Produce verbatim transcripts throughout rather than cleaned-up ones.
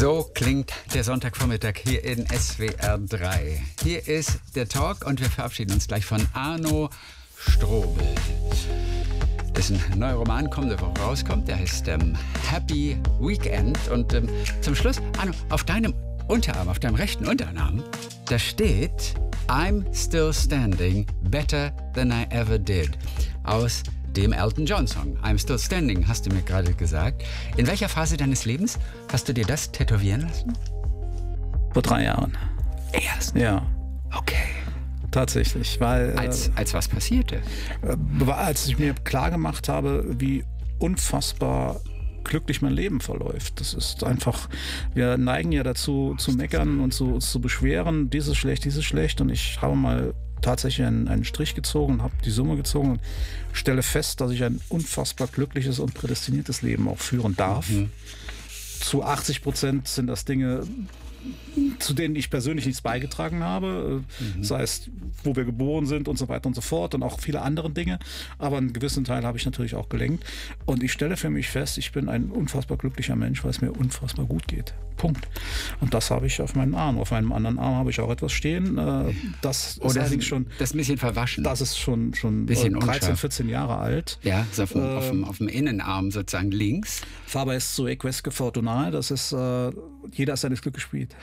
So klingt der Sonntagvormittag hier in S W R drei. Hier ist der Talk und wir verabschieden uns gleich von Arno Strobel, dessen neuer Roman kommende Woche rauskommt. Der heißt ähm, Happy Weekend. Und ähm, zum Schluss, Arno, auf deinem Unterarm, auf deinem rechten Unterarm, da steht I'm still standing better than I ever did. Aus dem Elton John Song. I'm still standing, hast du mir gerade gesagt. In welcher Phase deines Lebens hast du dir das tätowieren lassen? Vor drei Jahren. Erst? Ja. Okay. Tatsächlich, weil... Als, als was passierte? Äh, als ich mir klar gemacht habe, wie unfassbar glücklich mein Leben verläuft. Das ist einfach, wir neigen ja dazu zu meckern und zu, zu beschweren, dies ist schlecht, dies ist schlecht. Und ich habe mal tatsächlich einen, einen Strich gezogen und habe die Summe gezogen und stelle fest, dass ich ein unfassbar glückliches und prädestiniertes Leben auch führen darf. Mhm. Zu achtzig Prozent sind das Dinge, zu denen ich persönlich nichts beigetragen habe, mhm. sei es, wo wir geboren sind und so weiter und so fort und auch viele andere Dinge, aber einen gewissen Teil habe ich natürlich auch gelenkt und ich stelle für mich fest, ich bin ein unfassbar glücklicher Mensch, weil es mir unfassbar gut geht. Punkt. Und das habe ich auf meinem Arm. Auf meinem anderen Arm habe ich auch etwas stehen. Das oh, ist das, allerdings schon... Das ist ein bisschen verwaschen. Das ist schon, schon bisschen dreizehn, vierzehn Jahre alt. Ja, so auf, dem, äh, auf, dem, auf dem Innenarm sozusagen links. Faber est so equesque fortunae. Das ist, äh, jeder ist seines Glückes Schmied.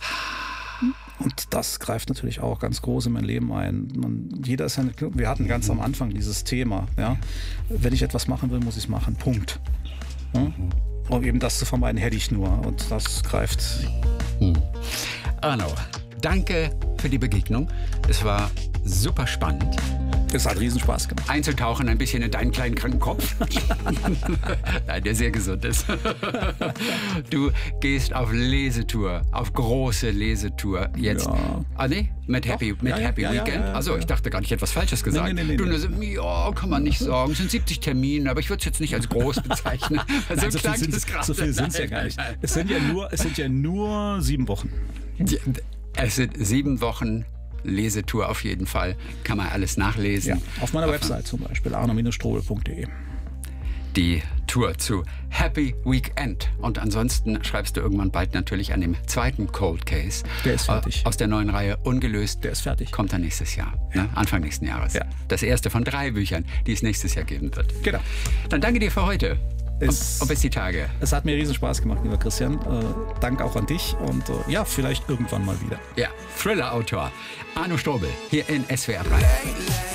Und das greift natürlich auch ganz groß in mein Leben ein. Man, jeder ist seine Glück. Wir hatten ganz am Anfang dieses Thema. Ja? Wenn ich etwas machen will, muss ich es machen. Punkt. Ja? Um eben das zu vermeiden, hätte ich nur. Und das greift. Hm. Arno, danke für die Begegnung. Es war super spannend. Es hat riesen Spaß gemacht. Einzutauchen ein bisschen in deinen kleinen kranken Kopf. Nein, der sehr gesund ist. Du gehst auf Lesetour, auf große Lesetour jetzt. Ja. Ah nee, mit Happy, mit ja, ja, Happy ja, Weekend. Ja, ja, ja, also ich dachte gar nicht, ich hätte was Falsches gesagt. Nee, nee, nee, du nee. nur so, ja, kann man nicht sagen. Es sind siebzig Termine, aber ich würde es jetzt nicht als groß bezeichnen. Also Nein, so klang viel das sind gerade. so viel sind es ja gar nicht. Es sind ja nur, es sind ja nur sieben Wochen. Ja, es sind sieben Wochen Lesetour auf jeden Fall. Kann man alles nachlesen. Ja, auf meiner auf Website zum Beispiel, arno strobel punkt de. Die Tour zu Happy Weekend. Und ansonsten schreibst du irgendwann bald natürlich an dem zweiten Cold Case. Der ist fertig. Aus der neuen Reihe Ungelöst. Der ist fertig. Kommt dann nächstes Jahr. Ja. Ne? Anfang nächsten Jahres. Ja. Das erste von drei Büchern, die es nächstes Jahr geben wird. Genau. Dann danke dir für heute. Es, und bis die Tage. Es hat mir riesen Spaß gemacht, lieber Christian. Äh, Dank auch an dich und äh, ja, vielleicht irgendwann mal wieder. Ja, Thriller-Autor Arno Strobel hier in S W R drei.